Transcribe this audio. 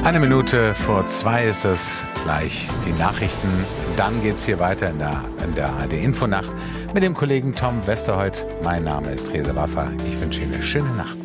1:02 ist es, gleich die Nachrichten. Dann geht's hier weiter in der ARD-Infonacht mit dem Kollegen Tom Westerholt. Mein Name ist Reza Waffa. Ich wünsche Ihnen eine schöne Nacht.